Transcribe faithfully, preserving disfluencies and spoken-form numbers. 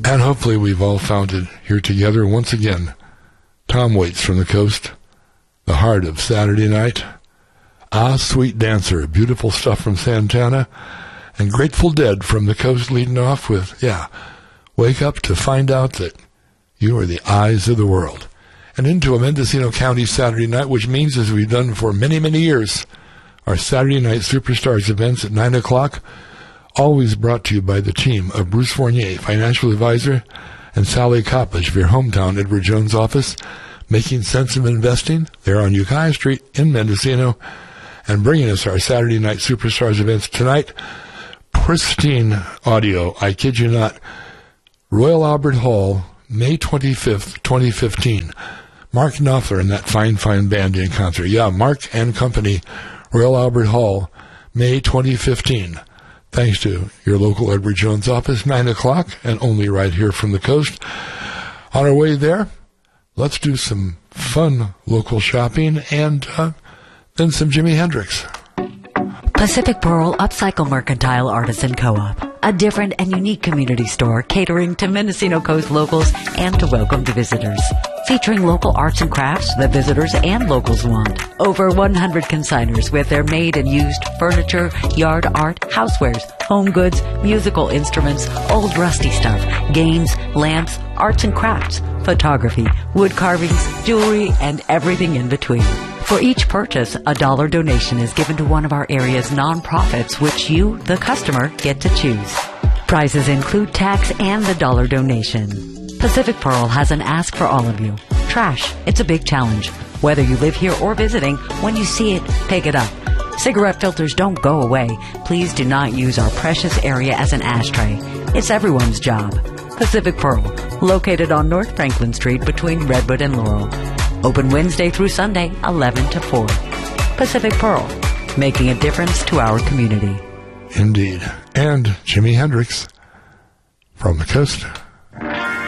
And hopefully we've all found it here together once again. Tom Waits from the coast, the heart of Saturday night. Ah, Sweet Dancer, beautiful stuff from Santana. And Grateful Dead from the coast leading off with, yeah, Wake Up to Find Out That You Are the Eyes of the World. And into a Mendocino County Saturday night, which means, as we've done for many, many years, our Saturday Night Superstars events at nine o'clock, always brought to you by the team of Bruce Fournier, financial advisor, and Sally Coppage of your hometown Edward Jones office, making sense of investing. They're on Ukiah Street in Mendocino, and bringing us our Saturday Night Superstars events tonight. Pristine audio, I kid you not. Royal Albert Hall, May twenty-fifth, twenty fifteen. Mark Knopfler and that fine, fine band in concert. Yeah, Mark and Company, Royal Albert Hall, May twenty fifteen. Thanks to your local Edward Jones office, nine o'clock, and only right here from the coast. On our way there, let's do some fun local shopping and uh, then some Jimi Hendrix. Pacific Pearl Upcycle Mercantile Artisan Co-op, a different and unique community store catering to Mendocino Coast locals and to welcome to visitors. Featuring local arts and crafts that visitors and locals want. Over one hundred consigners with their made and used furniture, yard art, housewares, home goods, musical instruments, old rusty stuff, games, lamps, arts and crafts, photography, wood carvings, jewelry, and everything in between. For each purchase, a dollar donation is given to one of our area's nonprofits, which you, the customer, get to choose. Prices include tax and the dollar donation. Pacific Pearl has an ask for all of you. Trash, it's a big challenge. Whether you live here or visiting, when you see it, pick it up. Cigarette filters don't go away. Please do not use our precious area as an ashtray. It's everyone's job. Pacific Pearl, located on North Franklin Street between Redwood and Laurel. Open Wednesday through Sunday, eleven to four. Pacific Pearl, making a difference to our community. Indeed. And Jimi Hendrix from the coast.